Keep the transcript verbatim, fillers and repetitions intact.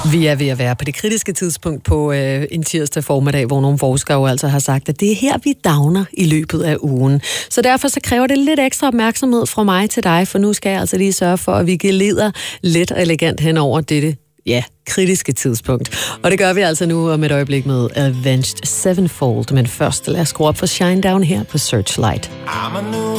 Vi er ved at være på det kritiske tidspunkt på øh, en tirsdag formiddag, hvor nogle forskere jo altså har sagt, at det er her, vi dagner i løbet af ugen. Så derfor så kræver det lidt ekstra opmærksomhed fra mig til dig, for nu skal jeg altså lige sørge for, at vi geleder let og elegant hen over dette, ja, kritiske tidspunkt. Og det gør vi altså nu om et øjeblik med Avenged Sevenfold. Men først lad os skrue op for Shine Down her på Searchlight.